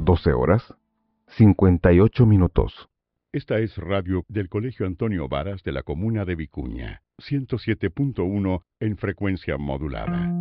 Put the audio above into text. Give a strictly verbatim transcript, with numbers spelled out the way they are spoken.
doce horas, cincuenta y ocho minutos. Esta es radio del Colegio Antonio Varas de la comuna de Vicuña, ciento siete punto uno en frecuencia modulada.